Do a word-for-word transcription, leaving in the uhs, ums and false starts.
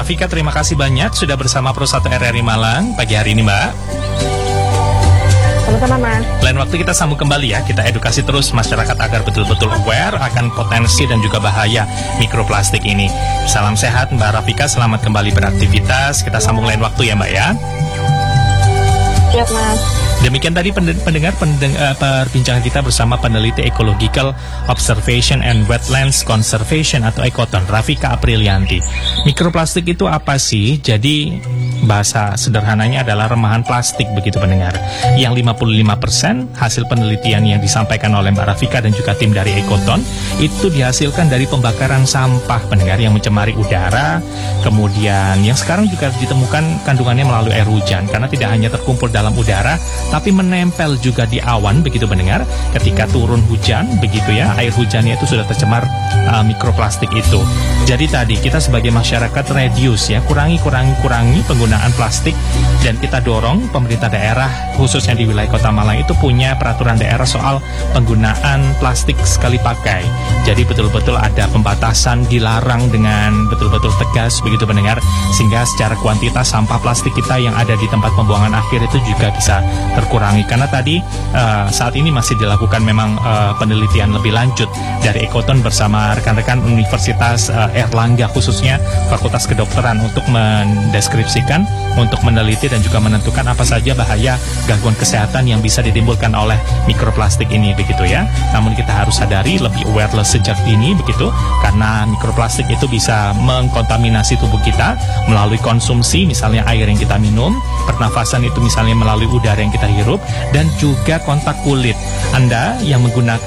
Rafika, terima kasih banyak sudah bersama Pro satu R R I Malang pagi hari ini, Mbak. Sama-sama, Mas. Lain waktu kita sambung kembali ya. Kita edukasi terus masyarakat agar betul-betul aware akan potensi dan juga bahaya mikroplastik ini. Salam sehat Mbak Rafika, selamat kembali beraktivitas. Kita sambung lain waktu ya, Mbak ya. Siap, Mas. Demikian tadi pendengar pendeng, uh, perbincangan kita bersama peneliti Ecological Observation and Wetlands Conservation atau Ekoton, Rafika Aprilianti. Mikroplastik itu apa sih? Jadi bahasa sederhananya adalah remahan plastik, begitu pendengar. Yang lima puluh lima persen hasil penelitian yang disampaikan oleh Mbak Rafika dan juga tim dari Ekoton itu dihasilkan dari pembakaran sampah, pendengar, yang mencemari udara. Kemudian yang sekarang juga ditemukan kandungannya melalui air hujan, karena tidak hanya terkumpul dalam udara tapi menempel juga di awan, begitu pendengar. Ketika turun hujan, begitu ya, air hujannya itu sudah tercemar uh, mikroplastik itu. Jadi tadi kita sebagai masyarakat reduce ya, kurangi kurangi kurangi penggunaan plastik, dan kita dorong pemerintah daerah khususnya di wilayah Kota Malang itu punya peraturan daerah soal penggunaan plastik sekali pakai. Jadi betul-betul ada pembatasan, dilarang dengan betul-betul tegas, begitu pendengar, sehingga secara kuantitas sampah plastik kita yang ada di tempat pembuangan akhir itu juga bisa terkurangi. Karena tadi uh, saat ini masih dilakukan memang uh, penelitian lebih lanjut dari Ekoton bersama rekan-rekan Universitas uh, Erlangga, khususnya Fakultas Kedokteran, untuk mendeskripsikan, untuk meneliti dan juga menentukan apa saja bahaya gangguan kesehatan yang bisa ditimbulkan oleh mikroplastik ini, begitu ya. Namun kita harus sadari, lebih awareness sejak dini, begitu, karena mikroplastik itu bisa mengkontaminasi tubuh kita melalui konsumsi, misalnya air yang kita minum, pernafasan itu misalnya melalui udara yang kita hirup, dan juga kontak kulit Anda yang menggunakan